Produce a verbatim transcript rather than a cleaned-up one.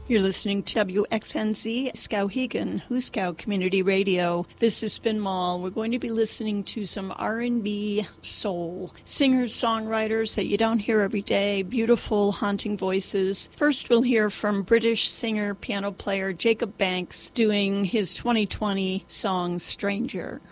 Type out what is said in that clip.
You're listening to W X N Z Skowhegan, Huskow Community Radio. This is Spin Mall. We're going to be listening to some R and B soul. Singers, songwriters that you don't hear every day, beautiful, haunting voices. First, we'll hear from British singer, piano player Jacob Banks doing his twenty twenty song, Stranger.